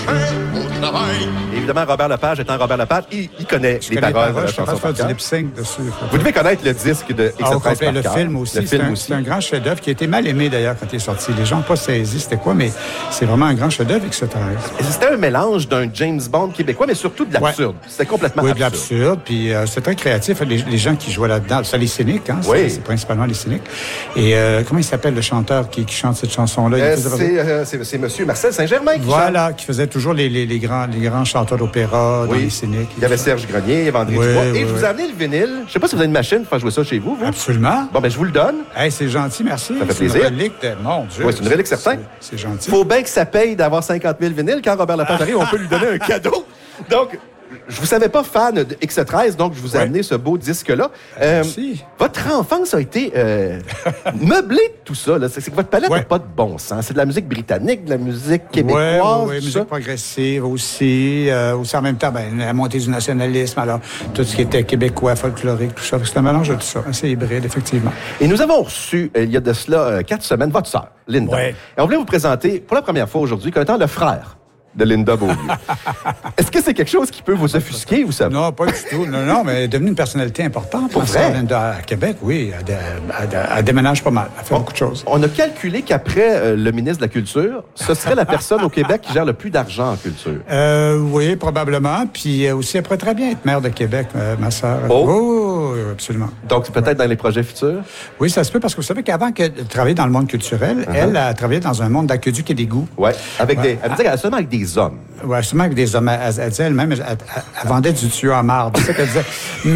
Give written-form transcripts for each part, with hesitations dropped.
Au travail. Évidemment, Robert Lepage étant Robert Lepage, il connaît les paroles de la chanson. Je peux faire du lip-sync dessus. Vous devez connaître le disque de X13 le film aussi. C'est un grand chef-d'œuvre qui a été mal aimé d'ailleurs quand il est sorti. Les gens n'ont pas saisi c'était quoi, mais c'est vraiment un grand chef-d'œuvre X13. C'était un mélange d'un James Bond québécois, mais surtout de l'absurde. Ouais. C'était complètement absurde. Oui, de l'absurde, puis c'est très créatif. Les gens qui jouaient là-dedans, c'est les cyniques, hein? Oui. C'est principalement les cyniques. Et comment il s'appelle le chanteur qui chante cette chanson-là? C'est M. Marcel Saint-Germain qui chante. Qui faisait toujours les grands chanteurs d'opéra dans les cyniques. Il y avait Serge Grenier, il y avait André Dubois. Et je vous ai amené le vinyle. Je ne sais pas si vous avez une machine pour faire jouer ça chez vous. Absolument. Bon, je vous le donne. Hey, c'est gentil, merci. Ça fait plaisir. C'est une relique mon Dieu. Oui, c'est une relique certain. C'est gentil. Faut bien que ça paye d'avoir 50 000 vinyles. Quand Robert Lepage arrive, on peut lui donner un cadeau. Donc, je vous savais pas fan de X13, donc je vous ai amené ce beau disque-là. Merci. Votre enfance a été meublée de tout ça. Là. C'est que votre palette n'a pas de bon sens. C'est de la musique britannique, de la musique québécoise. Oui, musique progressive aussi. Aussi en même temps, la montée du nationalisme. Alors, tout ce qui était québécois, folklorique, tout ça. C'est un mélange de tout ça. C'est hybride, effectivement. Et nous avons reçu, il y a de cela 4 semaines, votre sœur, Linda. Ouais. Et on voulait vous présenter, pour la première fois aujourd'hui, comme étant le frère de Linda Beaulieu. Est-ce que c'est quelque chose qui peut vous offusquer ou ça? Non, pas du tout. Non, mais elle est devenue une personnalité importante. Pour vrai? Linda, à Québec, oui. Elle déménage pas mal. Elle fait beaucoup de choses. On a calculé qu'après le ministre de la Culture, ce serait la personne au Québec qui gère le plus d'argent en culture. Oui, probablement. Puis aussi, elle pourrait très bien être maire de Québec, ma sœur. Oh, absolument. Donc, c'est peut-être dans les projets futurs? Oui, ça se peut, parce que vous savez qu'avant qu'elle travaillait dans le monde culturel, elle a travaillé dans un monde d'aqueduc et d'égouts. Oui, elle me dit seulement avec des hommes. Oui, seulement avec des hommes. Elle disait elle-même, elle vendait du tuyau à marde. C'est ça qu'elle disait.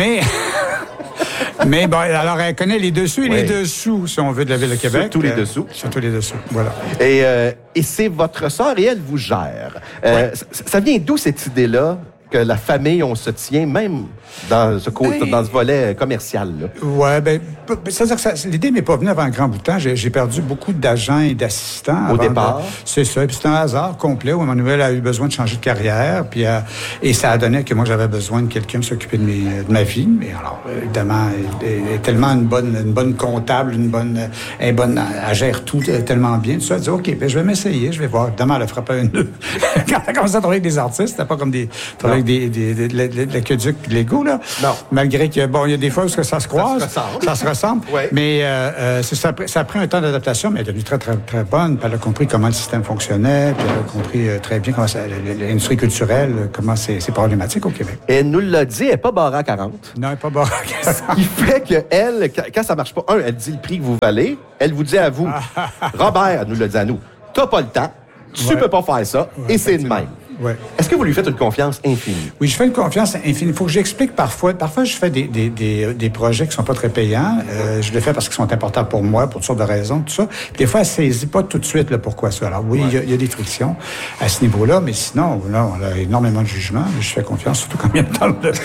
Mais bon, alors elle connaît les dessus et les dessous, si on veut, de la Ville de Québec. Surtout les dessous. Surtout les dessous, voilà. Et c'est votre sœur et elle vous gère. Ça vient d'où cette idée-là? Que la famille, on se tient, même dans ce volet commercial. Oui, c'est-à-dire que l'idée m'est pas venue avant un grand bout de temps. J'ai perdu beaucoup d'agents et d'assistants. Au départ. C'est ça. Puis c'est un hasard complet où Emmanuel a eu besoin de changer de carrière. Puis, et ça a donné que moi, j'avais besoin de quelqu'un pour s'occuper de ma vie. Mais alors, évidemment, elle est tellement une bonne comptable, elle gère tout tellement bien. Tout ça, elle dit, OK, je vais m'essayer, je vais voir. Évidemment, elle a frappé un nœud. Quand elle a commencé à travailler avec des artistes, c'était pas comme avec l'aqueduc Lego, là. Non. Malgré qu'il y a des fois où ça se croise. Ça se ressemble. Ouais. Mais ça a pris un temps d'adaptation, mais elle est devenue très, très, très bonne. Puis elle a compris comment le système fonctionnait. Puis elle a compris très bien comment l'industrie culturelle, comment c'est problématique au Québec. Et elle nous l'a dit, elle n'est pas barrée à 40. Non, elle n'est pas barrée à 40. Ce qui fait qu'elle, quand ça marche pas, elle dit le prix que vous valez. Elle vous dit à vous, Robert, elle nous l'a dit à nous, t'as pas le temps, tu peux pas faire ça, et c'est de même. Ouais. Est-ce que vous lui faites une confiance infinie? Oui, je fais une confiance infinie. Il faut que j'explique parfois. Parfois, je fais des projets qui sont pas très payants. Je le fais parce qu'ils sont importants pour moi, pour toutes sortes de raisons, tout ça. Puis des fois, elle saisit pas tout de suite là, pourquoi ça. Alors oui, il y a des frictions à ce niveau-là, mais sinon, là, on a énormément de jugement. Je fais confiance, surtout quand il y a le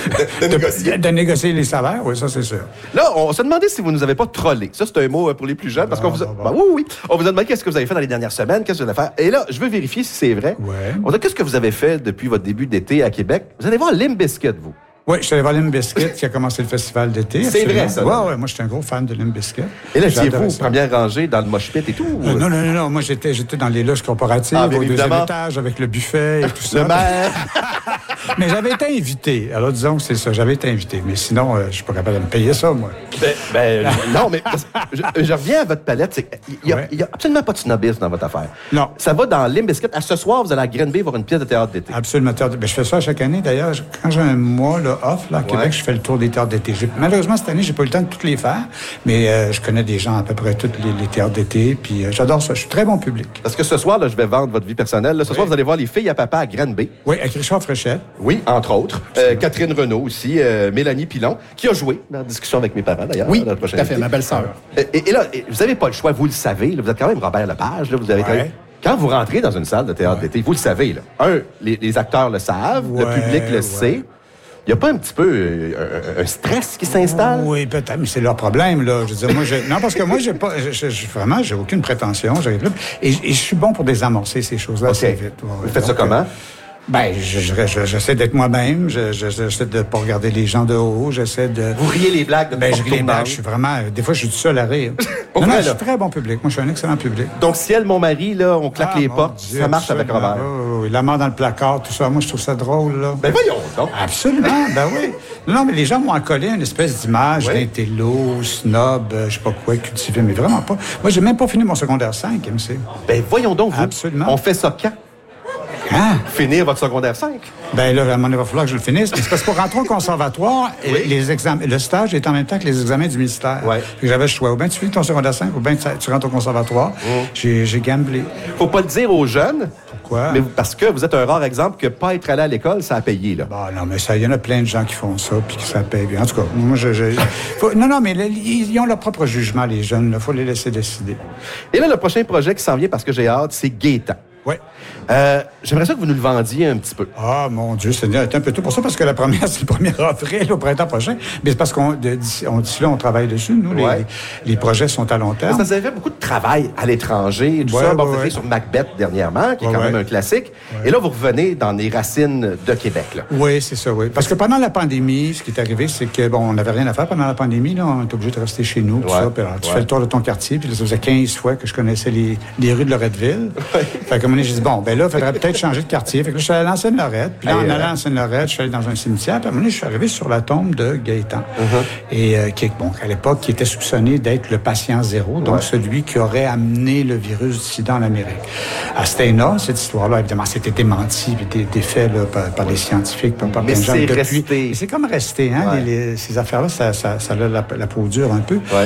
temps de négocier les salaires. Oui, ça, c'est sûr. Là, on se demandait si vous nous avez pas trollé. Ça, c'est un mot pour les plus jeunes, parce qu'on vous a... oui. On vous a demandé qu'est-ce que vous avez fait dans les dernières semaines, qu'est-ce que vous allez faire. Et là, je veux vérifier si c'est vrai. Ouais. On a qu'est-ce que vous avez fait depuis votre début d'été à Québec? Vous allez voir Limp Bizkit, vous. Oui, je suis allé voir Limp Bizkit qui a commencé le festival d'été. C'est vrai, ça? Oui, moi, j'étais un gros fan de Limp Bizkit. Et là, étiez-vous première rangée dans le mosh pit et tout? Non. Moi, j'étais dans les loges corporatives, au deuxième étage, avec le buffet et tout ça. Le maire! Mais j'avais été invité. Alors, disons que c'est ça, j'avais été invité. Mais sinon, je suis pas capable de me payer ça, moi. Non, mais je reviens à votre palette. Il y a absolument pas de snobisme dans votre affaire. Non. Ça va dans Limp Bizkit. À ce soir, vous allez à Granby voir une pièce de théâtre d'été. Absolument. Je fais ça chaque année, d'ailleurs. Quand j'ai un mois off à Québec, je fais le tour des théâtres d'été. Malheureusement, cette année, j'ai pas eu le temps de toutes les faire, mais je connais des gens à peu près tous les théâtres d'été, puis j'adore ça. Je suis très bon public. Parce que ce soir, là, je vais vendre votre vie personnelle. Là, ce soir, vous allez voir Les filles à papa à Granby. Oui, avec Richard Fréchette. Oui, entre autres. Catherine Renaud aussi, Mélanie Pilon, qui a joué dans la discussion avec mes parents, d'ailleurs. Oui, tout à fait, ma belle-sœur. Et là, vous n'avez pas le choix, vous le savez. Là, vous êtes quand même Robert Lepage. Là, vous avez quand vous rentrez dans une salle de théâtre d'été, vous le savez. Là. Les acteurs le savent, le public le sait. Il n'y a pas un petit peu un stress qui s'installe? Oui, peut-être, mais c'est leur problème, là. Je veux dire, non, parce que moi, vraiment, j'ai aucune prétention. Et je suis bon pour désamorcer ces choses-là assez vite. Vous faites ça comment? Ben, j'essaie d'être moi-même. J'essaie de pas regarder les gens de haut. J'essaie de... Vous riez les blagues de Ben, je ris les blagues. Je suis vraiment... Des fois, je suis tout seul à rire. Non, je suis très bon public. Moi, je suis un excellent public. Donc, si elle, mon mari, là, on claque les portes, ça marche avec Robert. Oui, la main dans le placard, tout ça. Moi, je trouve ça drôle, là. Ben, voyons donc. Absolument, ben oui. Non, mais les gens m'ont accolé une espèce d'image d'intello, snob, je sais pas quoi, cultivé, mais vraiment pas. Moi, j'ai même pas fini mon secondaire 5, MC. Ben, voyons donc, vous. Absolument. On fait ça quand? Hein? Finir votre secondaire 5? Ben là, à un moment donné, il va falloir que je le finisse. Mais c'est parce que pour rentrer au conservatoire, les examens, le stage est en même temps que les examens du ministère. Ouais. J'avais le choix. Ou bien tu finis ton secondaire 5, ou bien tu rentres au conservatoire. J'ai gamblé. Faut pas le dire aux jeunes. Pourquoi? Mais parce que vous êtes un rare exemple que pas être allé à l'école, ça a payé, là. Bon, non, mais il y en a plein de gens qui font ça, puis que ça paye bien. En tout cas, moi, non, mais ils ont leur propre jugement, les jeunes. Il faut les laisser décider. Et là, le prochain projet qui s'en vient, parce que j'ai hâte, c'est Gaétan. Oui. J'aimerais ça que vous nous le vendiez un petit peu. Ah, mon Dieu, c'est un peu tôt pour ça, parce que la première, c'est le 1er avril, au printemps prochain. Mais c'est parce d'ici là, on travaille dessus. Nous, les projets sont à long terme. Ça vous avez fait beaucoup de travail à l'étranger, tout ça. Bon, vous avez fait sur Macbeth dernièrement, qui est quand même un classique. Ouais. Et là, vous revenez dans les racines de Québec, là. Oui, c'est ça, oui. Parce que pendant la pandémie, ce qui est arrivé, c'est que, bon, on n'avait rien à faire pendant la pandémie, là. On était obligé de rester chez nous, tout ça. Puis alors, tu fais le tour de ton quartier, puis là, ça faisait 15 fois que je connaissais les rues de Loretteville. Fait que, j'ai dit, bon, ben là, il faudrait peut-être changer de quartier. Fait que là, je suis allé à Seine-Lorette. Puis là, en allant à Seine-Lorette, je suis allé dans un cimetière. Puis à un moment donné, je suis arrivé sur la tombe de Gaétan. Et à l'époque, qui était soupçonné d'être le patient zéro, donc celui qui aurait amené le virus du sida en Amérique. C'était énorme, cette histoire-là. Évidemment, c'était démenti, puis défait là, par les scientifiques, par plein de gens depuis. Resté. C'est comme resté, hein? Ces affaires-là, ça a la peau dure un peu. Ouais.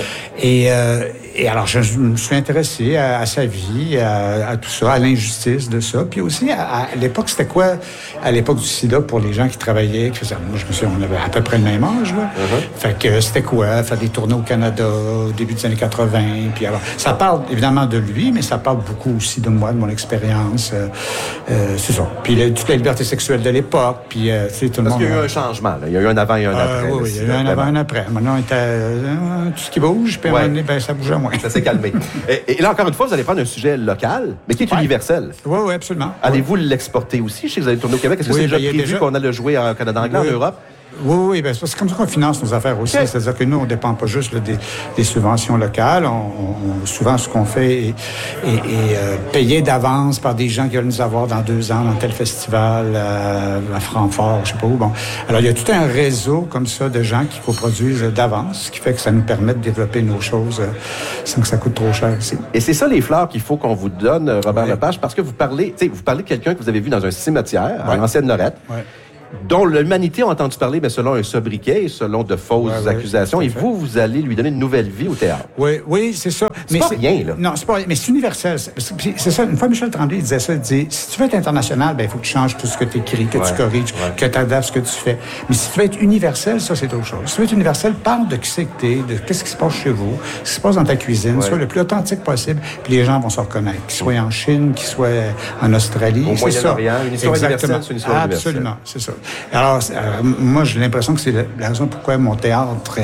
Et alors, je me suis intéressé à sa vie, à tout ça, à l'injustice de ça. Puis aussi, à l'époque, c'était quoi, à l'époque du sida, pour les gens qui travaillaient, qui faisaient... Moi, je me souviens, on avait à peu près le même âge, là. Fait que c'était quoi, faire des tournées au Canada au début des années 80. Puis alors, ça parle évidemment de lui, mais ça parle beaucoup aussi de moi, de mon expérience. C'est ça. Puis toute la liberté sexuelle de l'époque, puis tu sais, tout le monde... Parce qu'il y a eu un changement, là. Il y a eu un avant et un après. Oui, il y a eu un avant et un après. Maintenant, on était tout ce qui bouge, puis à un moment donné, ben, ça bougeait moins. Ça s'est calmé. Et là, encore une fois, vous allez prendre un sujet local, mais qui est universel. Oui, absolument. Allez-vous l'exporter aussi? Je sais que vous allez tourner au Québec. Est-ce que c'est déjà prévu qu'on a le jouer en Canada anglais, en Europe? Oui, ben, c'est comme ça qu'on finance nos affaires aussi. Okay. C'est-à-dire que nous, on ne dépend pas juste là, des subventions locales. Souvent, ce qu'on fait est payer d'avance par des gens qui veulent nous avoir dans 2 ans dans tel festival à Francfort, je ne sais pas où. Bon. Alors, il y a tout un réseau comme ça de gens qui coproduisent d'avance, ce qui fait que ça nous permet de développer nos choses sans que ça coûte trop cher aussi. Et c'est ça les fleurs qu'il faut qu'on vous donne, Robert Lepage, parce que vous parlez de quelqu'un que vous avez vu dans un cimetière, en Ancienne-Lorette, dont l'humanité a entendu parler, mais selon un sobriquet, selon de fausses accusations. Et vous allez lui donner une nouvelle vie au théâtre. Oui, c'est ça. C'est pas rien, là. Non, c'est pas rien, mais c'est universel. C'est ça. Une fois, Michel Tremblay disait ça. Il disait, si tu veux être international, ben il faut que tu changes tout ce que tu écris, que tu corriges, que tu adaptes ce que tu fais. Mais si tu veux être universel, ça, c'est autre chose. Si tu veux être universel, parle de qui c'est que t'es, de qu'est-ce qui se passe chez vous, ce qui se passe dans ta cuisine, sois le plus authentique possible, puis les gens vont se reconnaître. Qu'ils soient en Chine, qu'ils soient en Australie. Au Moyen-Orient, une histoire universelle, c'est une histoire universelle. Absolument, c'est ça. Alors, moi, j'ai l'impression que c'est la raison pourquoi mon théâtre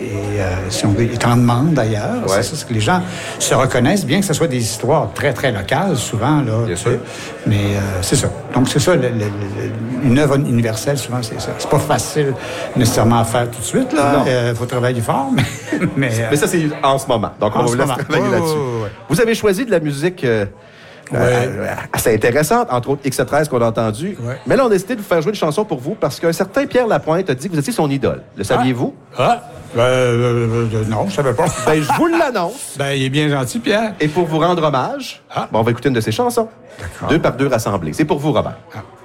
est en demande d'ailleurs. C'est ça, c'est que les gens se reconnaissent, bien que ce soit des histoires très, très locales, souvent. Là, bien sûr. Mais c'est ça. Donc, c'est ça, une œuvre universelle, souvent, c'est ça. C'est pas facile nécessairement à faire tout de suite. Il faut travailler fort, mais ça, c'est en ce moment. Donc, on va vous laisser travailler là-dessus. Vous avez choisi de la musique... assez intéressante, entre autres X13 qu'on a entendu. Mais là, on a décidé de vous faire jouer une chanson pour vous parce qu'un certain Pierre Lapointe a dit que vous étiez son idole. Le saviez-vous? Non, je savais pas. Ben, je vous l'annonce. Ben, il est bien gentil, Pierre. Et pour vous rendre hommage, on va écouter une de ses chansons. 2 par 2 rassemblées. C'est pour vous, Robert.